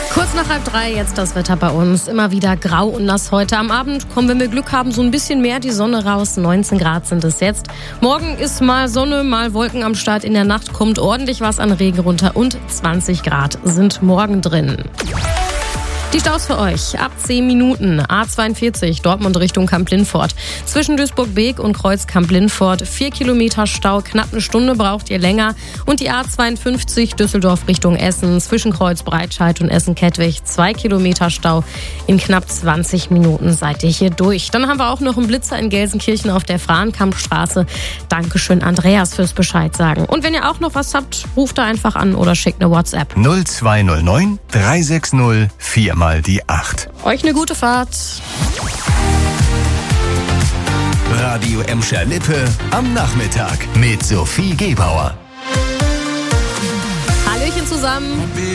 Kurz nach 2:30 jetzt das Wetter bei uns. Immer wieder grau und nass heute. Am Abend kommen, wenn wir Glück haben, so ein bisschen mehr die Sonne raus. 19 Grad sind es jetzt. Morgen ist mal Sonne, mal Wolken am Start. In der Nacht kommt ordentlich was an Regen runter und 20 Grad sind morgen drin. Die Staus für euch. Ab 10 Minuten. A42 Dortmund Richtung Kamp-Lindfort. Zwischen Duisburg-Beek und Kreuz Kamp-Lindfort 4 Kilometer Stau. Knapp eine Stunde braucht ihr länger. Und die A52 Düsseldorf Richtung Essen. Zwischen Kreuz Breitscheid und Essen-Kettwig 2 Kilometer Stau. In knapp 20 Minuten seid ihr hier durch. Dann haben wir auch noch einen Blitzer in Gelsenkirchen auf der Frahnkampstraße. Dankeschön, Andreas, fürs Bescheid sagen. Und wenn ihr auch noch was habt, ruft da einfach an oder schickt eine WhatsApp. 0209 360 4 mal die 8. Euch eine gute Fahrt. Radio Emscher Lippe am Nachmittag mit Sophie Gebauer. Hallöchen zusammen.